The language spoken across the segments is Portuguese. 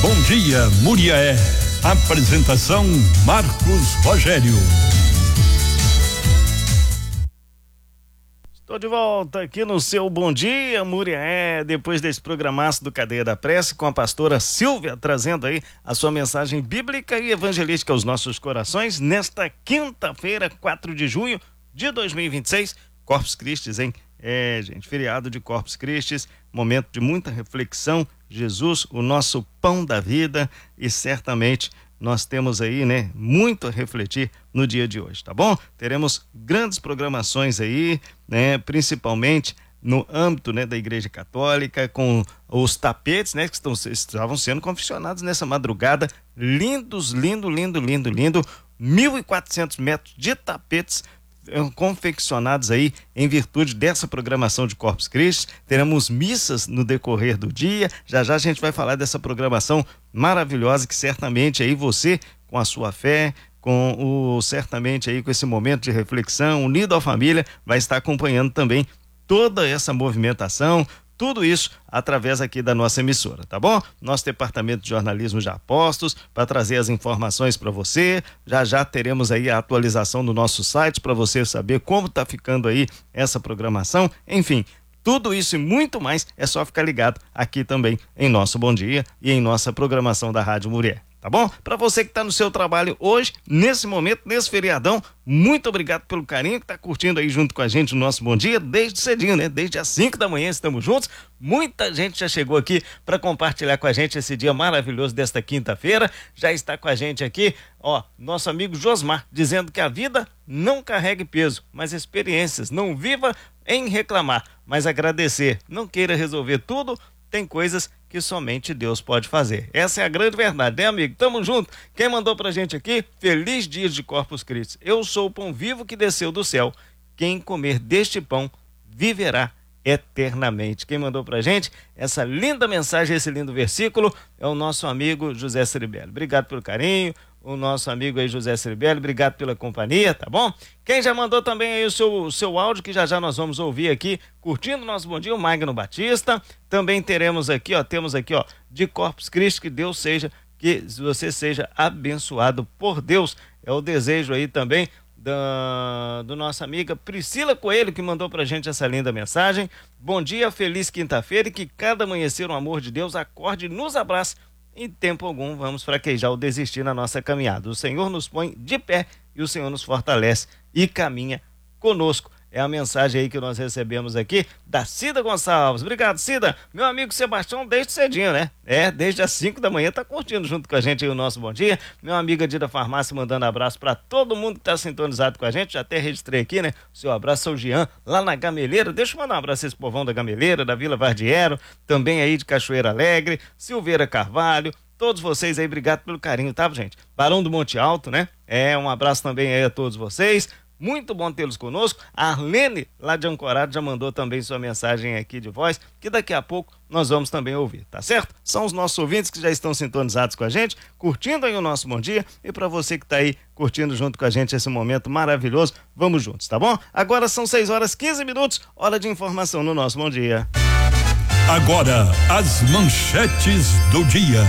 Bom dia, Muriaé. Apresentação Marcos Rogério. Estou de volta aqui no seu Bom Dia, Muriaé, depois desse programaço do Cadeia da Prece, com a pastora Silvia, trazendo aí a sua mensagem bíblica e evangelística aos nossos corações, nesta quinta-feira, 4 de junho de 2026, Corpus Christi, hein? Gente, feriado de Corpus Christi, momento de muita reflexão, Jesus, o nosso pão da vida, e certamente nós temos aí, né, muito a refletir no dia de hoje, tá bom? Teremos grandes programações aí, né, principalmente no âmbito, né, da Igreja Católica, com os tapetes, né, que estavam sendo confeccionados nessa madrugada, lindos, lindo, 1.400 metros de tapetes confeccionados aí em virtude dessa programação de Corpus Christi. Teremos missas no decorrer do dia. Já a gente vai falar dessa programação maravilhosa que certamente aí você, com a sua fé, certamente aí com esse momento de reflexão, unido à família, vai estar acompanhando também toda essa movimentação, tudo isso através aqui da nossa emissora, tá bom? Nosso departamento de jornalismo já postos para trazer as informações para você. Já teremos aí a atualização do nosso site para você saber como tá ficando aí essa programação. Enfim, tudo isso e muito mais é só ficar ligado aqui também em nosso Bom Dia e em nossa programação da Rádio Muriaé. Tá bom? Para você que está no seu trabalho hoje, nesse momento, nesse feriadão, muito obrigado pelo carinho que está curtindo aí junto com a gente o nosso Bom Dia, desde cedinho, né? Desde as 5 da manhã estamos juntos. Muita gente já chegou aqui para compartilhar com a gente esse dia maravilhoso desta quinta-feira. Já está com a gente aqui, ó, nosso amigo Josmar, dizendo que a vida não carregue peso, mas experiências. Não viva em reclamar, mas agradecer. Não queira resolver tudo. Tem coisas que somente Deus pode fazer. Essa é a grande verdade, né, amigo? Tamo junto. Quem mandou pra gente aqui? Feliz dia de Corpus Christi. Eu sou o pão vivo que desceu do céu. Quem comer deste pão viverá eternamente. Quem mandou pra gente essa linda mensagem, esse lindo versículo, é o nosso amigo José Ceribelli. Obrigado pelo carinho. O nosso amigo aí, José Ceribelli, obrigado pela companhia, tá bom? Quem já mandou também aí o seu áudio, que já nós vamos ouvir aqui, curtindo o nosso Bom Dia, o Magno Batista. Também temos aqui, ó, de Corpus Christi, que você seja abençoado por Deus. É o desejo aí também do nossa amiga Priscila Coelho, que mandou pra gente essa linda mensagem. Bom dia, feliz quinta-feira, e que cada amanhecer o amor de Deus acorde e nos abrace. Em tempo algum vamos fraquejar ou desistir na nossa caminhada. O Senhor nos põe de pé e o Senhor nos fortalece e caminha conosco. É a mensagem aí que nós recebemos aqui da Cida Gonçalves. Obrigado, Cida. Meu amigo Sebastião, desde cedinho, né? Desde as 5 da manhã tá curtindo junto com a gente aí o nosso Bom Dia. Meu amigo Adi da Farmácia mandando abraço para todo mundo que tá sintonizado com a gente. Já até registrei aqui, né? O seu abraço ao Jean, lá na Gameleira. Deixa eu mandar um abraço a esse povão da Gameleira, da Vila Vardiero, também aí de Cachoeira Alegre, Silveira Carvalho. Todos vocês aí, obrigado pelo carinho, tá, gente? Barão do Monte Alto, né? Um abraço também aí a todos vocês. Muito bom tê-los conosco. A Arlene, lá de Ancorado, já mandou também sua mensagem aqui de voz, que daqui a pouco nós vamos também ouvir, tá certo? São os nossos ouvintes que já estão sintonizados com a gente, curtindo aí o nosso Bom Dia, e para você que tá aí curtindo junto com a gente esse momento maravilhoso, vamos juntos, tá bom? Agora são 6h15, hora de informação no nosso Bom Dia. Agora, as manchetes do dia.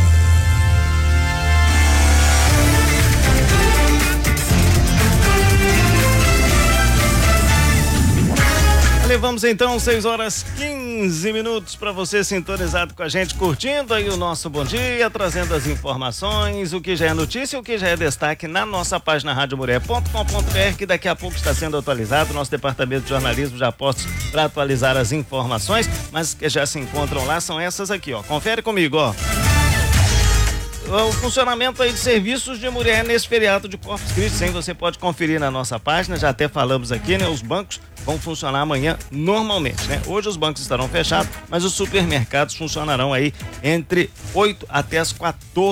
Vamos então, 6h15 para você sintonizado com a gente, curtindo aí o nosso Bom Dia, trazendo as informações, o que já é notícia, o que já é destaque na nossa página radiomuriaé.com.br, que daqui a pouco está sendo atualizado. Nosso departamento de jornalismo já postos para atualizar as informações, mas que já se encontram lá são essas aqui, ó. Confere comigo, ó. O funcionamento aí de serviços de Muriaé nesse feriado de Corpus Christi, hein? Você pode conferir na nossa página, já até falamos aqui, né? Os bancos vão funcionar amanhã normalmente, né? Hoje os bancos estarão fechados, mas os supermercados funcionarão aí entre 8 até as 14